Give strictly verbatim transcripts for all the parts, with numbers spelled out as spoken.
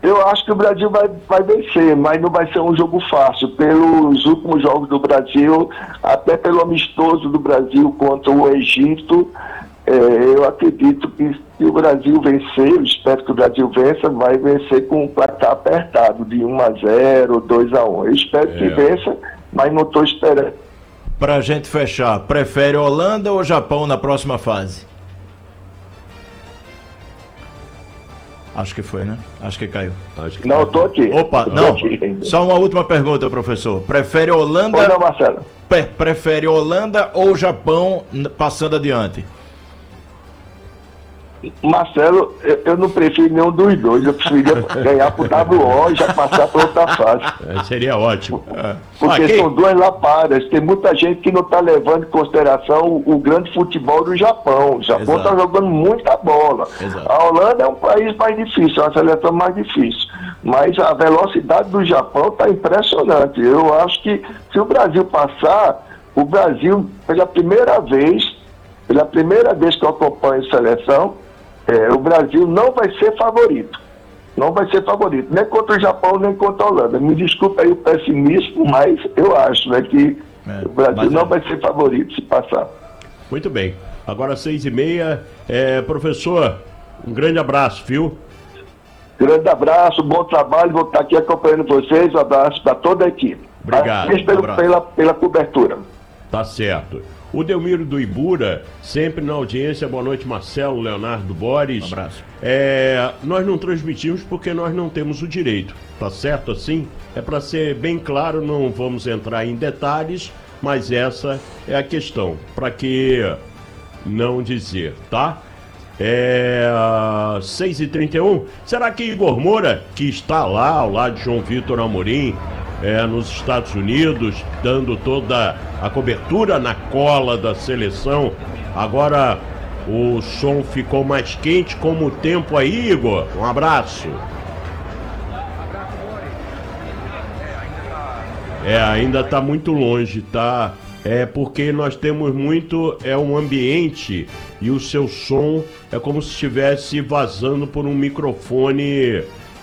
Eu acho que o Brasil vai, vai vencer, mas não vai ser um jogo fácil. Pelos últimos jogos do Brasil, até pelo amistoso do Brasil contra o Egito, é, eu acredito que se o Brasil vencer, eu espero que o Brasil vença, vai vencer com um placar apertado, de um a zero, dois a um. Eu espero é. que vença, mas não estou esperando. Pra gente fechar, prefere Holanda ou Japão na próxima fase? Acho que foi, né? Acho que caiu. Acho que não, eu tô aqui. Opa, tô não. Aqui. Só uma última pergunta, professor. Prefere Holanda... Oi, não, Marcelo. Pre- prefere Holanda ou Japão passando adiante? Marcelo, eu, eu não prefiro nenhum dos dois. Eu preferia ganhar pro W O e já passar para outra fase. É, seria ótimo. Porque ah, são duas lapadas. Tem muita gente que não está levando em consideração o, o grande futebol do Japão. O Japão está jogando muita bola. Exato. A Holanda é um país mais difícil, é uma seleção mais difícil. Mas a velocidade do Japão está impressionante. Eu acho que se o Brasil passar, o Brasil, pela primeira vez, pela primeira vez que eu acompanho a seleção, É, o Brasil não vai ser favorito. Não vai ser favorito. Nem contra o Japão, nem contra a Holanda. Me desculpa aí o pessimismo, mas eu acho, né, que é, o Brasil não é. vai ser favorito se passar. Muito bem. Agora seis e meia. É, professor, um grande abraço, viu? Grande abraço, bom trabalho. Vou estar aqui acompanhando vocês. Um abraço para toda a equipe. Obrigado. Parabéns pelo, um pela, pela cobertura. Tá certo. O Delmiro do Ibura, sempre na audiência. Boa noite, Marcelo, Leonardo Boris. Um abraço. É, nós não transmitimos porque nós não temos o direito, tá certo assim? É para ser bem claro, não vamos entrar em detalhes, mas essa é a questão, para que não dizer, tá? É seis e trinta e um. Será que Igor Moura, que está lá ao lado de João Vitor Amorim, É, nos Estados Unidos, dando toda a cobertura na cola da seleção, agora o som ficou mais quente como o tempo aí, Igor? Um abraço. É, ainda tá muito longe, tá? É porque nós temos muito, é um ambiente e o seu som é como se estivesse vazando por um microfone...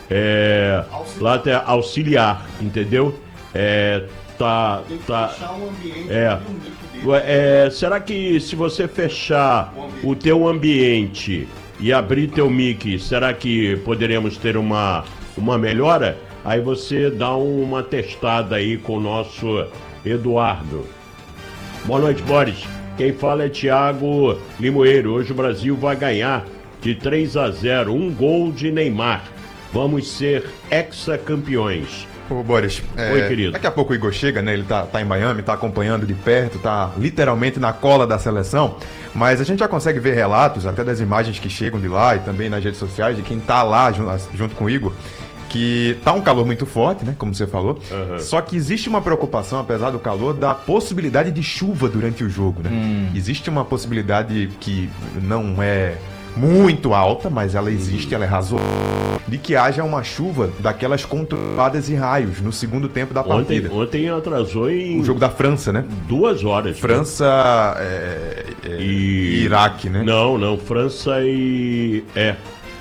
É, lá até auxiliar, entendeu? É, tá, Tem que tá. fechar o ambiente É, e o mic dele. é, será que se você fechar o, o teu ambiente e abrir teu mic, será que poderemos ter uma, uma melhora? Aí você dá uma testada aí com o nosso Eduardo. Boa noite, Boris. Quem fala é Thiago Limoeiro. Hoje o Brasil vai ganhar de três a zero, um gol de Neymar. Vamos ser hexacampeões. Ô, Boris, é, Oi, querido. Daqui a pouco o Igor chega, né? Ele tá, tá em Miami, tá acompanhando de perto, tá literalmente na cola da seleção. Mas a gente já consegue ver relatos, até das imagens que chegam de lá e também nas redes sociais, de quem tá lá junto, junto com o Igor, que tá um calor muito forte, né? Como você falou. Uhum. Só que existe uma preocupação, apesar do calor, da possibilidade de chuva durante o jogo, né? Hum. Existe uma possibilidade que não é muito alta, mas ela existe, ela é razoável, de que haja uma chuva daquelas conturbadas e raios no segundo tempo da partida. Ontem, ontem atrasou em... O jogo da França, né? Duas horas. França né? é, é, e Iraque, né? Não, não, França e... É.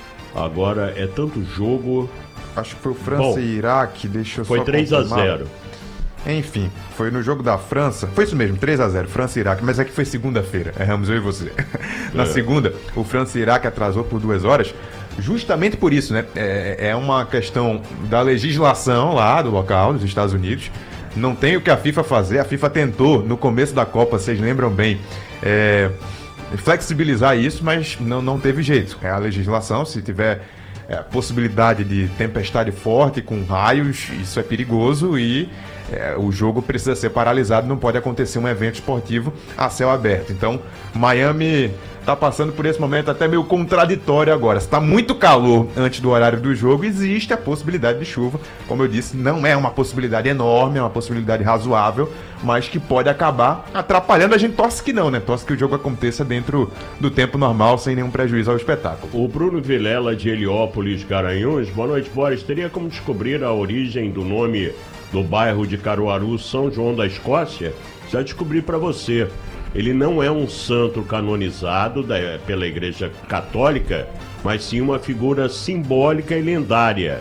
Agora é tanto jogo... Acho que foi o França Bom, e Iraque, deixa eu foi só três a zero. Enfim, foi no jogo da França, foi isso mesmo, três a zero, França e Iraque, mas é que foi segunda-feira, erramos eu e você. Na é. segunda, o França e Iraque atrasou por duas horas, justamente por isso, né? É, é uma questão da legislação lá do local, dos Estados Unidos. Não tem o que a FIFA fazer, a FIFA tentou, no começo da Copa, vocês lembram bem, é, flexibilizar isso, mas não, não teve jeito. É a legislação, se tiver é, possibilidade de tempestade forte com raios, isso é perigoso e... É, o jogo precisa ser paralisado, não pode acontecer um evento esportivo a céu aberto. Então, Miami está passando por esse momento até meio contraditório agora. Se está muito calor antes do horário do jogo, existe a possibilidade de chuva. Como eu disse, não é uma possibilidade enorme, é uma possibilidade razoável, mas que pode acabar atrapalhando. A gente torce que não, né? Torce que o jogo aconteça dentro do tempo normal, sem nenhum prejuízo ao espetáculo. O Bruno Vilela, de Heliópolis, Garanhuns. Boa noite, Boris. Teria como descobrir a origem do nome do bairro de Caruaru, São João da Escócia? Já descobri para você. Ele não é um santo canonizado da, pela Igreja Católica, mas sim uma figura simbólica e lendária.